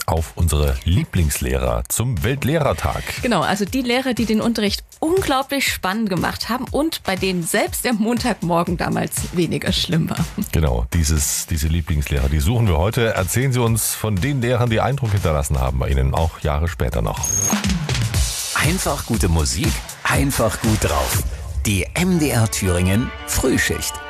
auf unsere Lieblingslehrer zum Weltlehrertag. Genau, also die Lehrer, die den Unterricht unglaublich spannend gemacht haben und bei denen selbst der Montagmorgen damals weniger schlimm war. Genau, diese Lieblingslehrer, die suchen wir heute. Erzählen Sie uns von den Lehrern, die Eindruck hinterlassen haben bei Ihnen, auch Jahre später noch. Einfach gute Musik, einfach gut drauf. Die MDR Thüringen Frühschicht.